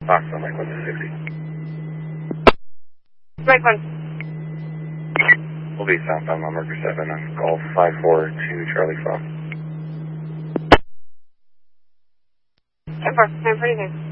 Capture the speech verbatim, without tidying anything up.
Fox on Mike one two sixty. Mike one. We'll be southbound on Mercury seven on Golf five four two Charlie Fox. ten four, nine forty-nine.